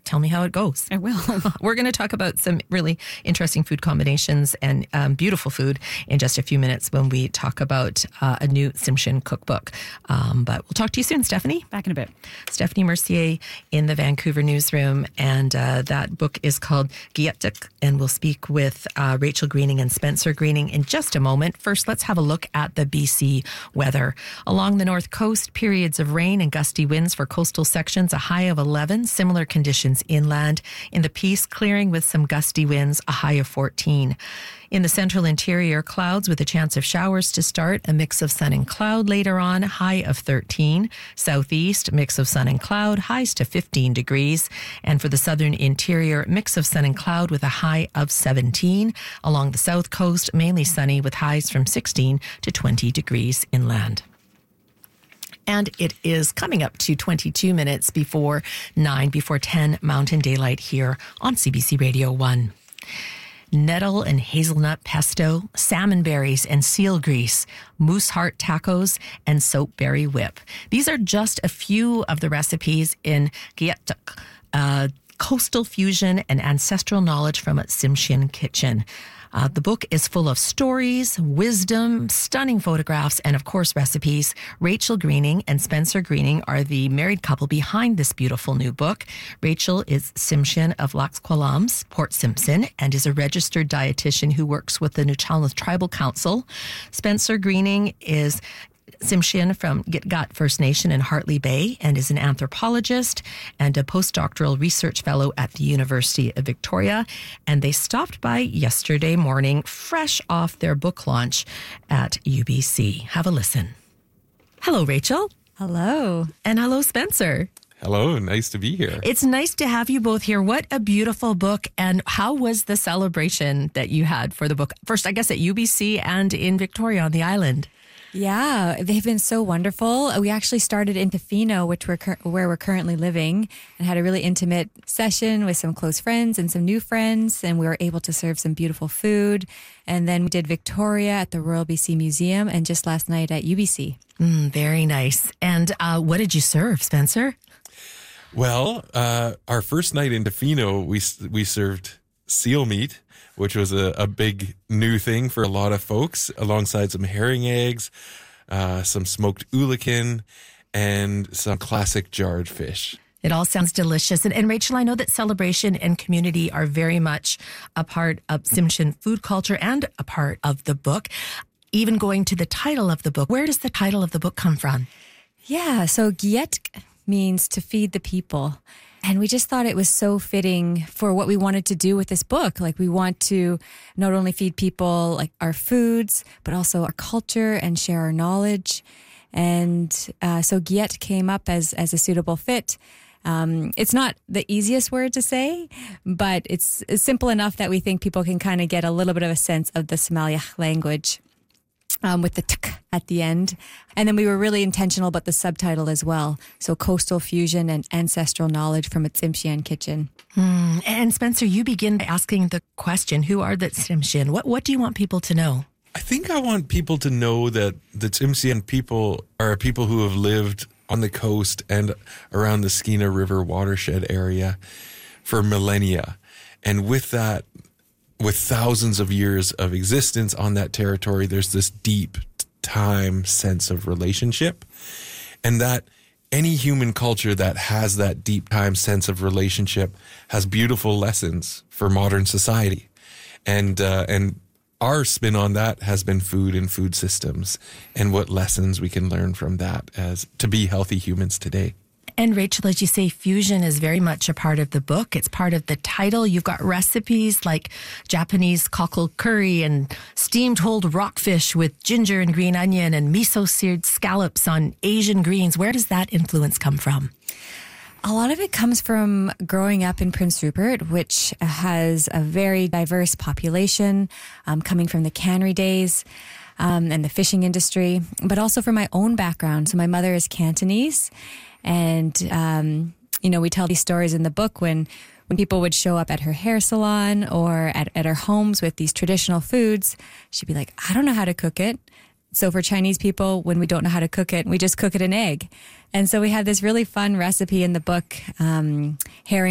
tell me how it goes. I will. We're going to talk about some really interesting food combinations and beautiful food in just a few minutes when we talk about a new Tsimshian cookbook. But we'll talk to you soon, Stephanie. Back in a bit. Stephanie Mercier in the Vancouver newsroom, and that book is called Giyetuk, and we'll speak with Rachel Greening and Spencer Greening in just a moment. First, let's have a look at the BC weather. Along the north coast, periods of rain and gusty winds for coastal sections, a high of 11, similar conditions inland. In the Peace, clearing with some gusty winds, a high of 14. In the central interior, clouds with a chance of showers to start, a mix of sun and cloud later on, high of 13. Southeast, mix of sun and cloud, highs to 15 degrees. And for the southern interior, mix of sun and cloud with a high of 17. Along the south coast, mainly sunny with highs from 16 to 20 degrees inland. And it is coming up to 22 minutes before 9, before 10 Mountain Daylight here on CBC Radio 1. Nettle and hazelnut pesto, salmon berries and seal grease, moose heart tacos, and soapberry whip. These are just a few of the recipes in Giyetuk, coastal fusion and ancestral knowledge from a Tsimshian kitchen. The book is full of stories, wisdom, stunning photographs, and of course recipes. Rachel Greening and Spencer Greening are the married couple behind this beautiful new book. Rachel is Tsimshian of Lax Kw'alaams, Port Simpson, and is a registered dietitian who works with the Nuu-chah-nulth Tribal Council. Spencer Greening is Tsimshian from Gitga'at First Nation in Hartley Bay and is an anthropologist and a postdoctoral research fellow at the University of Victoria. And they stopped by yesterday morning, fresh off their book launch at UBC. Have a listen. Hello, Rachel. Hello. And hello, Spencer. Hello, nice to be here. It's nice to have you both here. What a beautiful book. And how was the celebration that you had for the book? First, I guess at UBC and in Victoria on the island. Yeah, they've been so wonderful. We actually started in Tofino, where we're currently living, and had a really intimate session with some close friends and some new friends, and we were able to serve some beautiful food. And then we did Victoria at the Royal BC Museum, and just last night at UBC. Very nice. And what did you serve, Spencer? Well, our first night in Tofino, we served seal meat, which was a big new thing for a lot of folks, alongside some herring eggs, some smoked ulican, and some classic jarred fish. It all sounds delicious. And Rachel, I know that celebration and community are very much a part of Tsimshian food culture and a part of the book. Even going to the title of the book, where does the title of the book come from? Yeah, so Giyetuk means to feed the people. And we just thought it was so fitting for what we wanted to do with this book. Like, we want to not only feed people like our foods, but also our culture and share our knowledge. And so Giyetuk came up as a suitable fit. It's not the easiest word to say, but it's simple enough that we think people can kind of get a little bit of a sense of the Somaliach language. With the tuk at the end. And then we were really intentional about the subtitle as well. So coastal fusion and ancestral knowledge from a Tsimshian kitchen. And Spencer, you begin by asking the question, who are the Tsimshian? What do you want people to know? I think I want people to know that the Tsimshian people are people who have lived on the coast and around the Skeena River watershed area for millennia. And with that, with thousands of years of existence on that territory, there's this deep time sense of relationship. And that any human culture that has that deep time sense of relationship has beautiful lessons for modern society. And our spin on that has been food and food systems and what lessons we can learn from that as to be healthy humans today. And Rachel, as you say, fusion is very much a part of the book. It's part of the title. You've got recipes like Japanese cockle curry and steamed whole rockfish with ginger and green onion and miso-seared scallops on Asian greens. Where does that influence come from? A lot of it comes from growing up in Prince Rupert, which has a very diverse population, coming from the cannery days. And the fishing industry, but also from my own background. So my mother is Cantonese, and, we tell these stories in the book when people would show up at her hair salon or at her homes with these traditional foods, she'd be like, I don't know how to cook it. So for Chinese people, when we don't know how to cook it, we just cook it in egg. And so we had this really fun recipe in the book, herring